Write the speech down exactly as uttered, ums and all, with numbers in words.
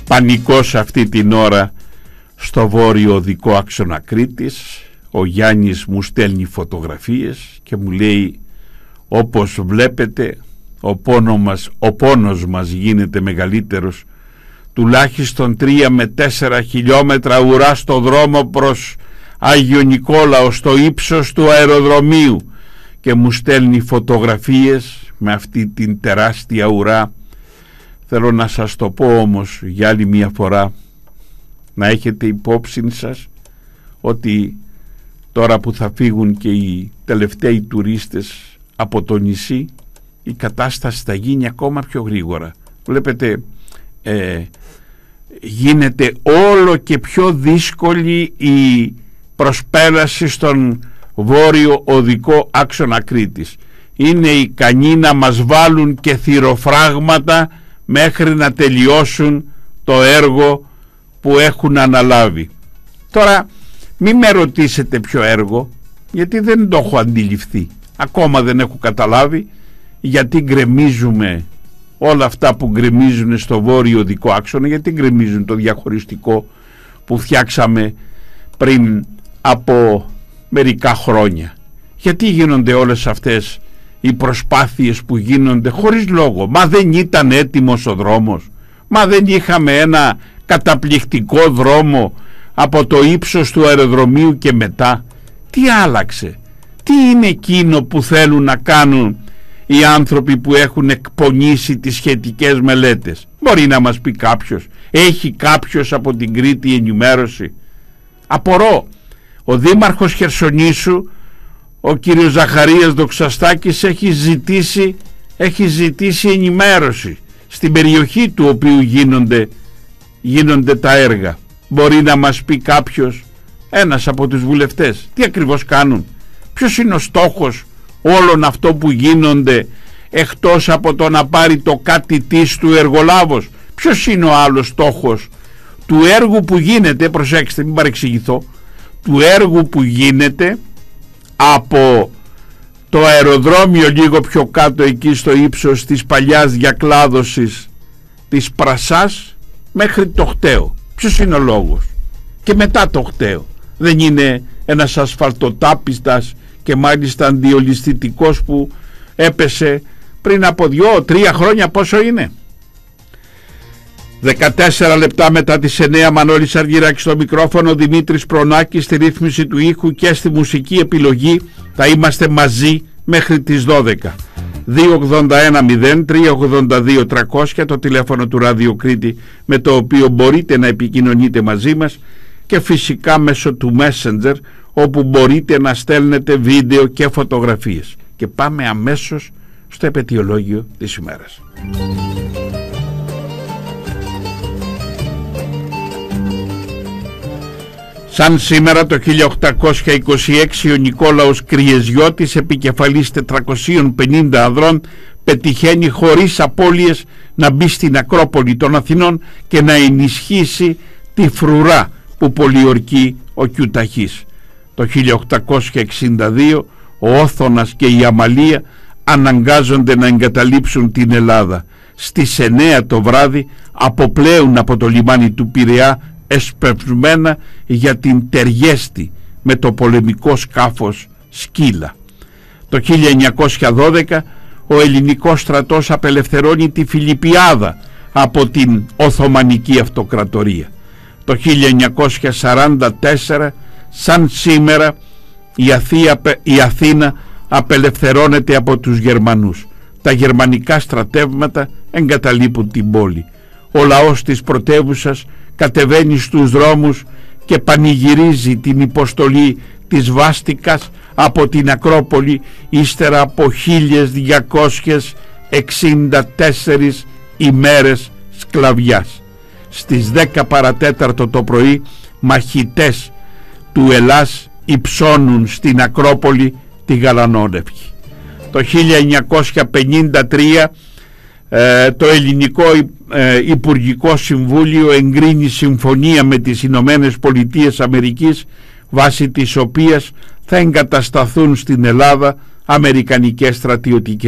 Πανικός αυτή την ώρα στο βόρειο οδικό άξονα Κρήτης. Ο Γιάννης μου στέλνει φωτογραφίες και μου λέει, όπως βλέπετε ο πόνος μας, ο πόνος μας γίνεται μεγαλύτερος. Τουλάχιστον τρία με τέσσερα χιλιόμετρα ουρά στο δρόμο προς Άγιο Νικόλαο, στο ύψος του αεροδρομίου, και μου στέλνει φωτογραφίες με αυτή την τεράστια ουρά. Θέλω να σας το πω όμως για άλλη μια φορά, να έχετε υπόψη σας ότι τώρα που θα φύγουν και οι τελευταίοι τουρίστες από το νησί, η κατάσταση θα γίνει ακόμα πιο γρήγορα. Βλέπετε, ε, γίνεται όλο και πιο δύσκολη η προσπέραση στον βόρειο οδικό άξονα Κρήτης. Είναι ικανοί να μας βάλουν και θυροφράγματα μέχρι να τελειώσουν το έργο που έχουν αναλάβει. Τώρα μη με ρωτήσετε ποιο έργο, γιατί δεν το έχω αντιληφθεί. Ακόμα δεν έχω καταλάβει γιατί γκρεμίζουμε όλα αυτά που γκρεμίζουν στο βόρειο οδικό άξονα, γιατί γκρεμίζουν το διαχωριστικό που φτιάξαμε πριν από μερικά χρόνια. Γιατί γίνονται όλες αυτές οι προσπάθειες που γίνονται χωρίς λόγο? Μα δεν ήταν έτοιμος ο δρόμος? Μα δεν είχαμε ένα καταπληκτικό δρόμο από το ύψος του αεροδρομίου και μετά? Τι άλλαξε? Τι είναι εκείνο που θέλουν να κάνουν οι άνθρωποι που έχουν εκπονήσει τις σχετικές μελέτες? Μπορεί να μας πει κάποιος? Έχει κάποιος από την Κρήτη ενημέρωση? Απορώ. Ο δήμαρχος Χερσονήσου, ο κύριος Ζαχαρίας Δοξαστάκης, έχει ζητήσει, έχει ζητήσει ενημέρωση στην περιοχή του οποίου γίνονται, γίνονται τα έργα. Μπορεί να μας πει κάποιος, ένας από τους βουλευτές, τι ακριβώς κάνουν? Ποιος είναι ο στόχος όλων αυτό που γίνονται, εκτός από το να πάρει το κάτι της του εργολάβος? Ποιος είναι ο άλλος στόχος του έργου που γίνεται? Προσέξτε, μην παρεξηγηθώ. Του έργου που γίνεται από το αεροδρόμιο λίγο πιο κάτω, εκεί στο ύψος της παλιάς διακλάδωσης της Πρασάς, μέχρι το Χταίο. Ποιος είναι ο λόγος? Και μετά το Χταίο δεν είναι ένας ασφαλτοτάπιστας και μάλιστα αντιολισθητικός που έπεσε πριν από δύο τρία χρόνια? Πόσο είναι? δεκατέσσερα λεπτά μετά τις εννέα, Μανώλης Αργυράκης στο μικρόφωνο, Δημήτρης Προνάκης στη ρύθμιση του ήχου και στη μουσική επιλογή. Θα είμαστε μαζί μέχρι τις δώδεκα. δύο ογδόντα ένα μηδέν τρία ογδόντα δύο τριακόσια το τηλέφωνο του Ράδιο Κρήτη, με το οποίο μπορείτε να επικοινωνείτε μαζί μας, και φυσικά μέσω του Messenger, όπου μπορείτε να στέλνετε βίντεο και φωτογραφίες. Και πάμε αμέσως στο επετειολόγιο της ημέρας. Σαν σήμερα το χίλια οκτακόσια είκοσι έξι, ο Νικόλαος Κριεζιώτης, επικεφαλής τετρακοσίων πενήντα ανδρών, πετυχαίνει χωρίς απώλειες να μπει στην Ακρόπολη των Αθηνών και να ενισχύσει τη φρουρά που πολιορκεί ο Κιουταχής. Το χίλια οκτακόσια εξήντα δύο, ο Όθωνας και η Αμαλία αναγκάζονται να εγκαταλείψουν την Ελλάδα. Στις εννέα το βράδυ αποπλέουν από το λιμάνι του Πειραιά, εσπευσμένα για την Τεριέστη με το πολεμικό σκάφος Σκύλα. Το χίλια εννιακόσια δώδεκα ο ελληνικός στρατός απελευθερώνει τη Φιλιππιάδα από την Οθωμανική Αυτοκρατορία. Το χίλια εννιακόσια σαράντα τέσσερα, σαν σήμερα, η, Αθήνα, η Αθήνα απελευθερώνεται από τους Γερμανούς. Τα γερμανικά στρατεύματα εγκαταλείπουν την πόλη. Ο λαός της πρωτεύουσας κατεβαίνει στους δρόμους και πανηγυρίζει την υποστολή της βάστικας από την Ακρόπολη ύστερα από χίλια διακόσιες εξήντα τέσσερις ημέρες σκλαβιάς. Στις δέκα παρατέταρτο το πρωί, μαχητές του Ελλάς υψώνουν στην Ακρόπολη τη γαλανόνευχη. Το χίλια εννιακόσια πενήντα τρία ε, το ελληνικό ε, Υπουργικό Συμβούλιο εγκρίνει συμφωνία με τις Ηνωμένες Πολιτείες Αμερικής, βάσει της οποίας θα εγκατασταθούν στην Ελλάδα αμερικανικές στρατιωτικές